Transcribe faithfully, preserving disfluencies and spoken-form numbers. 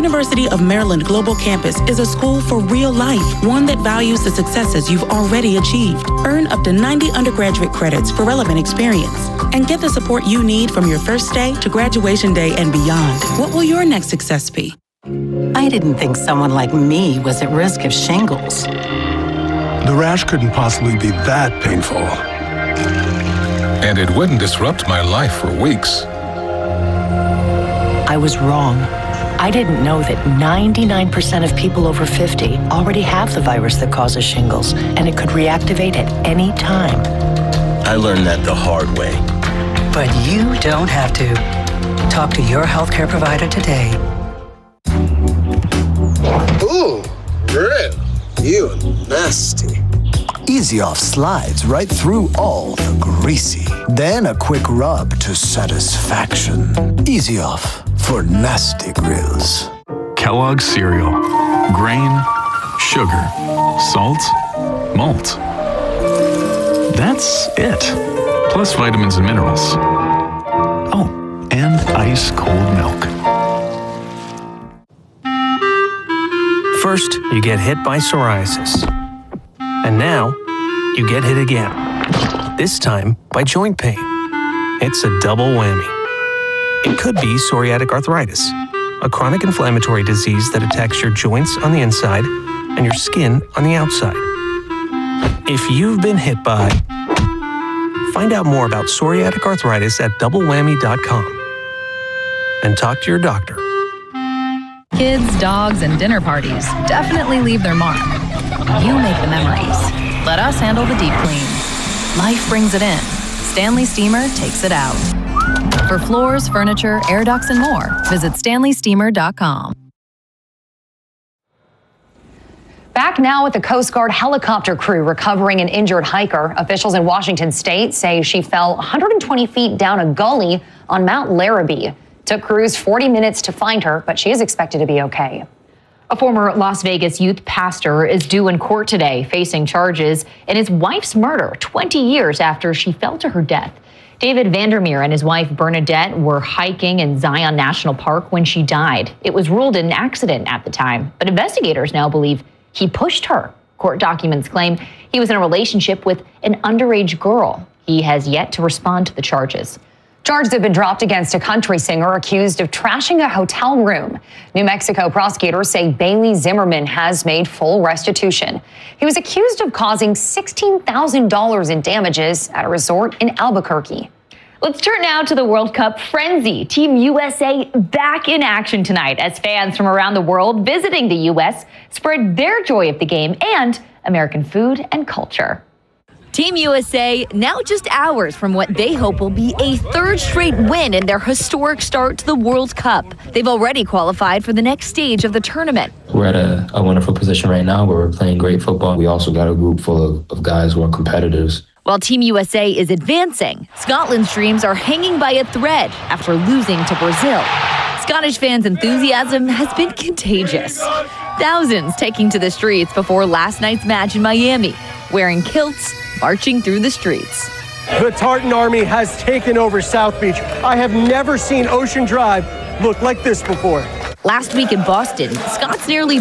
University of Maryland Global Campus is a school for real life, one that values the successes you've already achieved. Earn up to ninety undergraduate credits for relevant experience and get the support you need from your first day to graduation day and beyond. What will your next success be? I didn't think someone like me was at risk of shingles. The rash couldn't possibly be that painful. And it wouldn't disrupt my life for weeks. I was wrong. I didn't know that ninety-nine percent of people over fifty already have the virus that causes shingles, and it could reactivate at any time. I learned that the hard way. But you don't have to. Talk to your healthcare provider today. Ooh, real. You nasty. Easy Off slides right through all the greasy. Then a quick rub to satisfaction. Easy Off for nasty grills. Kellogg's cereal. Grain, sugar, salt, malt. That's it. Plus vitamins and minerals. Oh, and ice cold milk. First, you get hit by psoriasis. And now, you get hit again. This time by joint pain. It's a double whammy. It could be psoriatic arthritis, a chronic inflammatory disease that attacks your joints on the inside and your skin on the outside. If you've been hit by, find out more about psoriatic arthritis at double whammy dot com and talk to your doctor. Kids, dogs, and dinner parties definitely leave their mark. You make the memories. Let us handle the deep clean. Life brings it in. Stanley Steamer takes it out. For floors, furniture, air ducts, and more, visit stanley steamer dot com. Back now with the Coast Guard helicopter crew recovering an injured hiker. Officials in Washington state say she fell one hundred twenty feet down a gully on Mount Larrabee. Took crews forty minutes to find her, but she is expected to be okay. A former Las Vegas youth pastor is due in court today, facing charges in his wife's murder twenty years after she fell to her death. David Vandermeer and his wife Bernadette were hiking in Zion National Park when she died. It was ruled an accident at the time, but investigators now believe he pushed her. Court documents claim he was in a relationship with an underage girl. He has yet to respond to the charges. Charges have been dropped against a country singer accused of trashing a hotel room. New Mexico prosecutors say Bailey Zimmerman has made full restitution. He was accused of causing sixteen thousand dollars in damages at a resort in Albuquerque. Let's turn now to the World Cup frenzy. Team U S A back in action tonight as fans from around the world visiting the U S spread their joy of the game and American food and culture. Team U S A now just hours from what they hope will be a third straight win in their historic start to the World Cup. They've already qualified for the next stage of the tournament. We're at a, a wonderful position right now where we're playing great football. We also got a group full of, of guys who are competitors. While Team U S A is advancing, Scotland's dreams are hanging by a thread after losing to Brazil. Scottish fans' enthusiasm has been contagious. Thousands taking to the streets before last night's match in Miami, wearing kilts, marching through the streets. The Tartan Army has taken over South Beach. I have never seen Ocean Drive look like this before. Last week in Boston, Scots nearly